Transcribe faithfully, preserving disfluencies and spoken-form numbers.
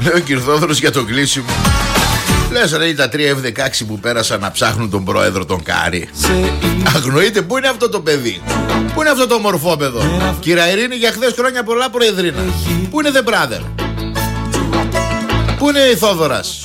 Λέει ο Κυρθόδωρος για το κλείσιμο. Λες ρε τα τρία εφ δεκαέξι που πέρασαν να ψάχνουν τον πρόεδρο τον Κάρη. Αγνοείται πού είναι αυτό το παιδί. Πού είναι αυτό το μορφόπεδο. Κύρα Ειρήνη, για χθες χρόνια πολλά προεδρίνα. Πού είναι The Brother. Πού είναι η Θόδωρας.